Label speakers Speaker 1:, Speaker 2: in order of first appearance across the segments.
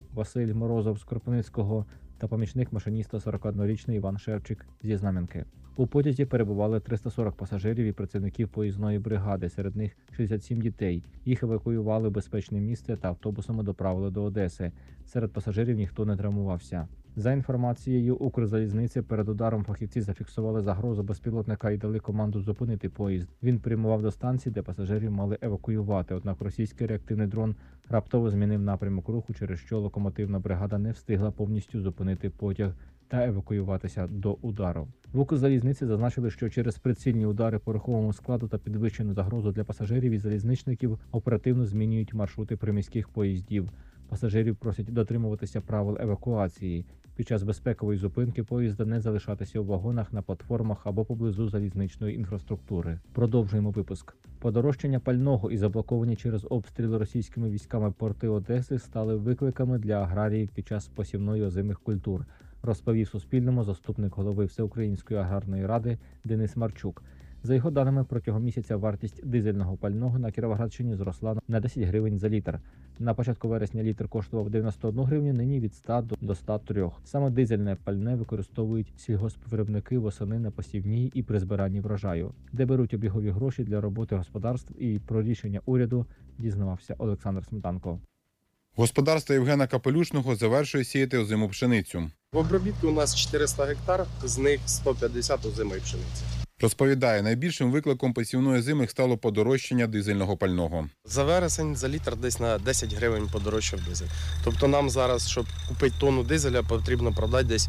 Speaker 1: Василь Морозов з Кропивницького та помічник машиніста 41-річний Іван Шевчик зі Знам'янки. У потязі перебували 340 пасажирів і працівників поїзної бригади, серед них 67 дітей. Їх евакуювали в безпечне місце та автобусами доправили до Одеси. Серед пасажирів ніхто не травмувався. За інформацією Укрзалізниці, перед ударом фахівці зафіксували загрозу безпілотника і дали команду зупинити поїзд. Він прямував до станції, де пасажирів мали евакуювати. Однак російський реактивний дрон раптово змінив напрямок руху, через що локомотивна бригада не встигла повністю зупинити потяг та евакуюватися до удару. В Укрзалізниці зазначили, що через прицільні удари по рухомому складу та підвищену загрозу для пасажирів і залізничників оперативно змінюють маршрути приміських поїздів. Пасажирів просять дотримуватися правил евакуації. Під час безпекової зупинки поїзда не залишатися у вагонах, на платформах або поблизу залізничної інфраструктури. Продовжуємо випуск. Подорожчання пального і заблоковані через обстріли російськими військами порти Одеси стали викликами для аграріїв під час посівної озимих культур, розповів Суспільному заступник голови Всеукраїнської аграрної ради Денис Марчук. За його даними, протягом місяця вартість дизельного пального на Кіровоградщині зросла на 10 гривень за літр. На початку вересня літр коштував 91 гривню, нині від 100 до 103. Саме дизельне пальне використовують сільгоспвиробники восени на посівній і при збиранні врожаю, де беруть обігові гроші для роботи господарств, і про рішення уряду дізнавався Олександр Сметанко.
Speaker 2: Господарство Євгена Капелюшного завершує сіяти озиму пшеницю.
Speaker 3: В обробітку у нас 400 гектар, з них 150 озимої пшениці.
Speaker 2: Розповідає, найбільшим викликом посівної озими стало подорожчання дизельного пального.
Speaker 3: За вересень за літр десь на 10 гривень подорожчав дизель. Тобто нам зараз, щоб купити тонну дизеля, потрібно продати десь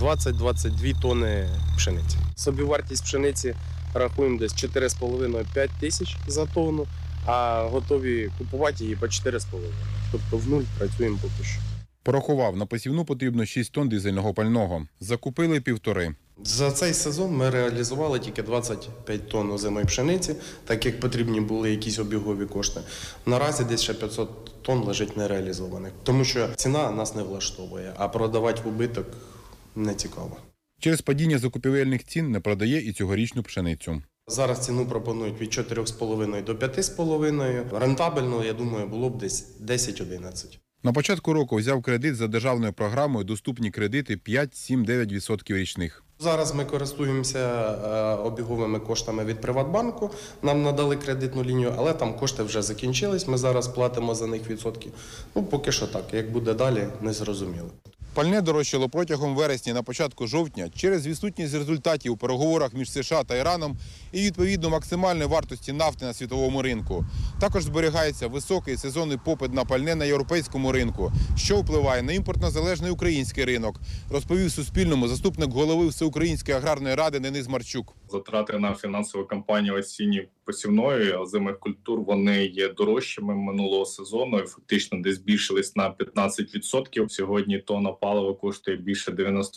Speaker 3: 20-22 тонни пшениці. Собівартість пшениці рахуємо десь 4,5-5 тисяч за тонну, а готові купувати її по 4,5. Тобто в нуль працюємо поки що.
Speaker 2: Порахував, на посівну потрібно 6 тонн дизельного пального. Закупили 1,5.
Speaker 3: За цей сезон ми реалізували тільки 25 тонн озимої пшениці, так як потрібні були якісь обігові кошти. Наразі десь ще 500 тонн лежить нереалізованих, тому що ціна нас не влаштовує, а продавати в убиток не цікаво.
Speaker 2: Через падіння закупівельних цін не продає і цьогорічну пшеницю.
Speaker 3: Зараз ціну пропонують від 4,5 до 5,5. Рентабельно, я думаю, було б десь 10-11.
Speaker 2: На початку року взяв кредит за державною програмою «Доступні кредити» 5-7-9% річних.
Speaker 3: Зараз ми користуємося обіговими коштами від Приватбанку. Нам надали кредитну лінію, але там кошти вже закінчились. Ми зараз платимо за них відсотки. Поки що так. Як буде далі, не зрозуміло.
Speaker 2: Пальне дорожчало протягом вересня на початку жовтня через відсутність результатів у переговорах між США та Іраном і, відповідно, максимальної вартості нафти на світовому ринку. Також зберігається високий сезонний попит на пальне на європейському ринку, що впливає на імпортно-залежний український ринок, розповів Суспільному заступник голови Всеукраїнської аграрної ради Денис Марчук.
Speaker 4: Затрати на фінансову кампанію осінньої посівної озимих культур, вони є дорожчими минулого сезону і фактично десь збільшились на 15%. Сьогодні тонна палива коштує більше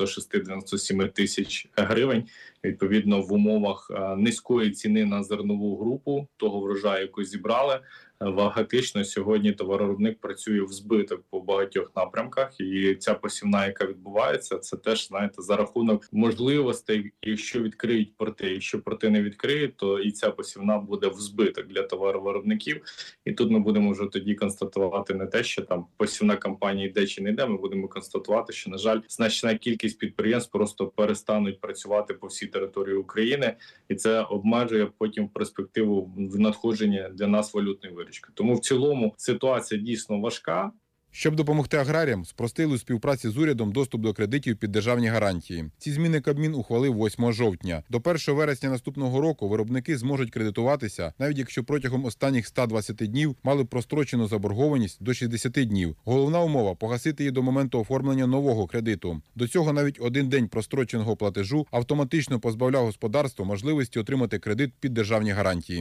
Speaker 4: 96-97 тисяч гривень. Відповідно, в умовах низької ціни на зернову групу того врожаю, який зібрали, фактично сьогодні товаровиробник працює в збиток по багатьох напрямках, і ця посівна, яка відбувається, це теж, знаєте, за рахунок можливостей, якщо відкриють порти. Якщо порти не відкриють, то і ця посівна буде в збиток для товаровиробників. І тут ми будемо вже тоді констатувати не те, що там посівна кампанія йде чи не йде, ми будемо констатувати, що, на жаль, значна кількість підприємств просто перестануть працювати по всій території України, і це обмежує потім в перспективу в надходження для нас валютної виручки. Тому в цілому ситуація дійсно важка.
Speaker 2: Щоб допомогти аграріям, спростили у співпраці з урядом доступ до кредитів під державні гарантії. Ці зміни Кабмін ухвалив 8 жовтня. До 1 вересня наступного року виробники зможуть кредитуватися, навіть якщо протягом останніх 120 днів мали прострочену заборгованість до 60 днів. Головна умова – погасити її до моменту оформлення нового кредиту. До цього навіть один день простроченого платежу автоматично позбавляв господарство можливості отримати кредит під державні гарантії.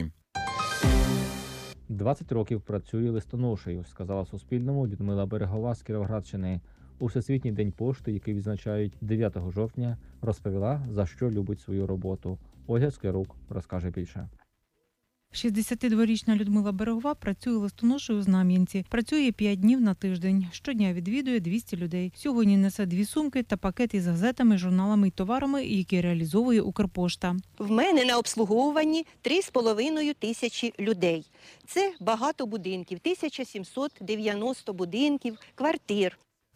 Speaker 1: 20 років працює листоношею, сказала Суспільному Людмила Берегова з Кіровоградщини. У Всесвітній день пошти, який відзначають 9 жовтня, розповіла, за що любить свою роботу. Ольга Склярук розкаже більше.
Speaker 5: 62-річна Людмила Берегова працює листоношею у Знам'янці. Працює 5 днів на тиждень. Щодня відвідує 200 людей. Сьогодні несе 2 сумки та пакет із газетами, журналами й товарами, які реалізовує Укрпошта.
Speaker 6: В мене на обслуговуванні 3,5 тисячі людей. Це багато будинків, 1790 будинків, квартир.